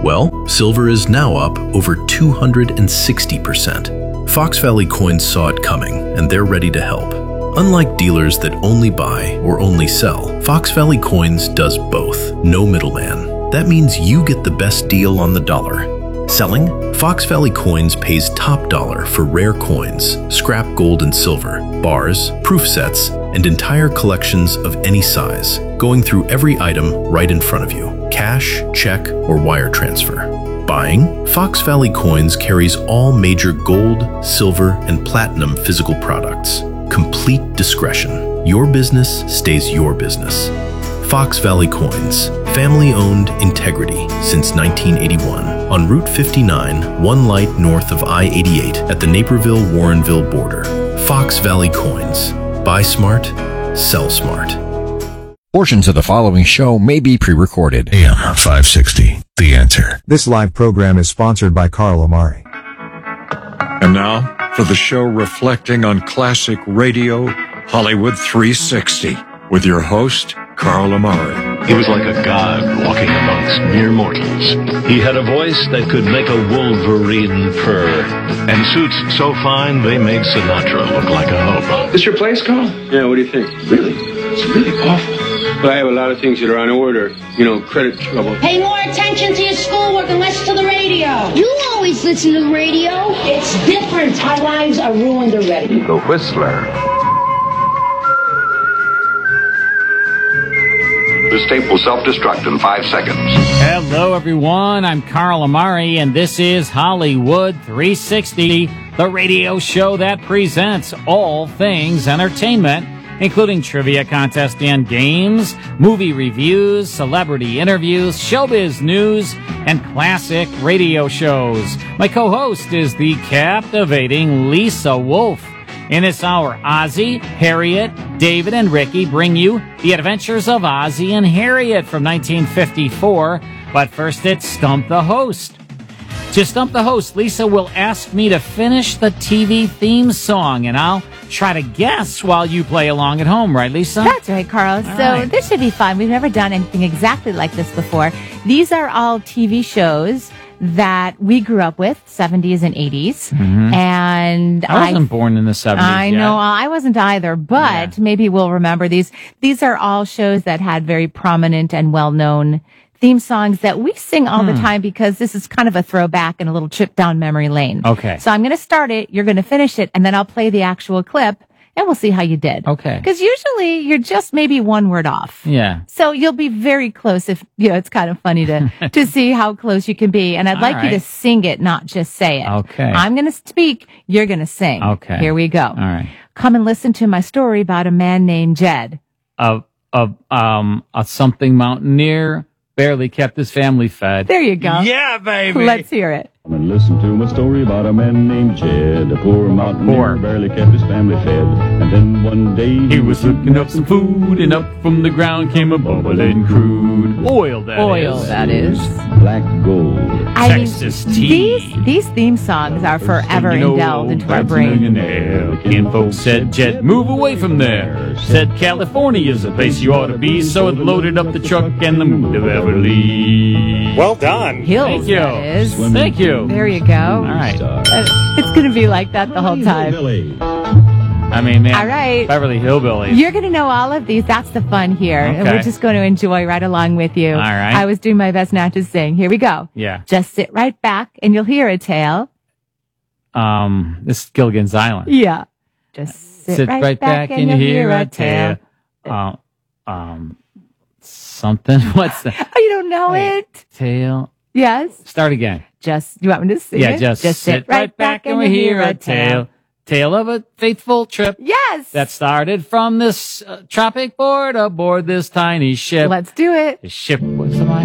Well, silver is now up over 260%. Fox Valley Coins saw it coming, and they're ready to help. Unlike dealers that only buy or only sell, Fox Valley Coins does both. No middleman. That means you get the best deal on the dollar. Selling? Fox Valley Coins pays top dollar for rare coins, scrap gold and silver, bars, proof sets, and entire collections of any size, going through every item right in front of you. Cash, check, or wire transfer. Buying? Fox Valley Coins carries all major gold, silver, and platinum physical products. Complete discretion. Your business stays your business. Fox Valley Coins. Family-owned integrity since 1981. On Route 59, one light north of I-88 at the Naperville-Warrenville border. Fox Valley Coins. Buy smart, sell smart. Portions of the following show may be pre-recorded. AM 560, The Answer. This live program is sponsored by Carl Amari. And now, for the show reflecting on classic radio, Hollywood 360, with your host, Carl Amari. He was like a god walking amongst mere mortals. He had a voice that could make a wolverine purr, and suits so fine they made Sinatra look like a hobo. This your place, Carl? Yeah, what do you think? Really? It's really awful. But I have a lot of things that are on order. Credit trouble. Pay more attention to your schoolwork and less to the radio. You always listen to the radio. It's different. Our lives are ruined already. The Whistler. This tape will self-destruct in 5 seconds. Hello, everyone. I'm Carl Amari, and this is Hollywood 360, the radio show that presents all things entertainment, including trivia contests and games, movie reviews, celebrity interviews, showbiz news, and classic radio shows. My co-host is the captivating Lisa Wolf. In this hour, Ozzie, Harriet, David, and Ricky bring you The Adventures of Ozzie and Harriet from 1954. But first, it's Stump the Host. To Stump the Host, Lisa will ask me to finish the TV theme song, and I'll try to guess while you play along at home, right, Lisa? That's right, Carl. This should be fun. We've never done anything exactly like this before. These are all TV shows that we grew up with, 70s and 80s. Mm-hmm. And I wasn't born in the 70s I yet. know, I wasn't either, but maybe we'll remember these. These are all shows that had very prominent and well-known theme songs that we sing all the time because this is kind of a throwback and a little trip down memory lane. Okay. So I'm going to start it, you're going to finish it, and then I'll play the actual clip, and we'll see how you did. Okay. Because usually you're just maybe one word off. Yeah. So you'll be very close if, it's kind of funny to see how close you can be. And I'd like you to sing it, not just say it. Okay. I'm going to speak, you're going to sing. Okay. Here we go. All right. Come and listen to my story about a man named Jed. A something mountaineer barely kept his family fed. There you go. Yeah, baby. Let's hear it. Come and listen to my story about a man named Jed, a poor mountaineer, barely kept his family fed. And then one day he was looking up some food, and up from the ground came a bubbling crude oil. That is black gold. Texas tea. These theme songs are forever indwelled into our brain. And folks said, Jed, move away from there. Said California's the place you ought to be, so it loaded up the truck and the moved to Beverly. Well done. Hills, Thank you. that is. Thank you. There you go. All right. It's going to be like that the whole time. I mean, man. All right. Beverly Hillbillies. You're going to know all of these. That's the fun here. Okay. And we're just going to enjoy right along with you. All right. I was doing my best not to sing. Here we go. Yeah. Just sit right back and you'll hear a tale. This is Gilligan's Island. Yeah. Just sit right back and you'll hear a tale. Something. What's that? Oh, you don't know it? Tale. Yes. Start again. You want me to sing it? Yeah, just sit right back and we hear a tale. Tale of a faithful trip. Yes. That started from this tropic port aboard this tiny ship. Let's do it. The ship was